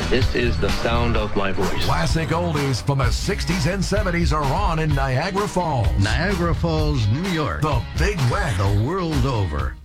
This is the sound of my voice. Classic oldies from the 60s and 70s are on in Niagara Falls. Niagara Falls, New York. The Big Wet. The world over.